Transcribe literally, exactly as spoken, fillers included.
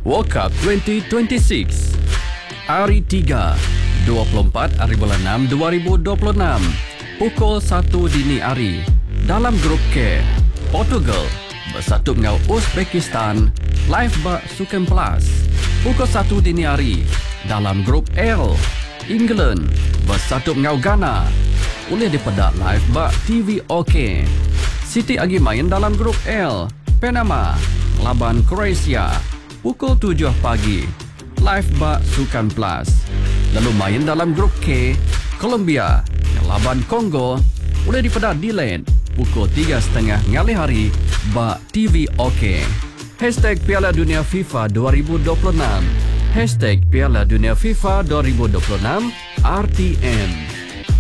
World Cup dua ribu dua puluh enam. Hari tiga, dua puluh empat hari bulan enam dua ribu dua puluh enam. Pukul satu dini hari. Dalam grup K, Portugal bersatu dengan Uzbekistan live bak Sukan Plus. Pukul satu dini hari. Dalam grup L, England bersatu dengan Ghana. Boleh dipedak live bak T V OK. Siti lagi main dalam grup L, Panama lawan Croatia. Pukul tujuh pagi. Live bak Sukan Plus. Lalu main dalam grup K, Colombia lawan Kongo. Boleh dipedak delete pukul tiga setengah ngali hari bak T V OK. Hashtag Piala Dunia FIFA dua ribu dua puluh enam. Hashtag Piala Dunia FIFA dua ribu dua puluh enam R T N.